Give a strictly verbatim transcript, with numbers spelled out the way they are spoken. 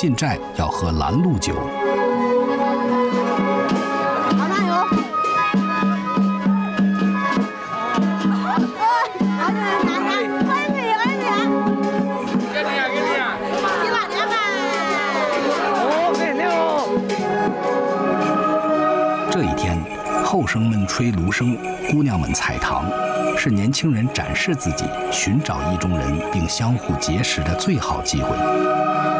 进寨要喝拦路酒。 好加油！ 这一天，后生们吹芦笙，姑娘们采糖，是年轻人展示自己、寻找意中人并相互结识的最好机会。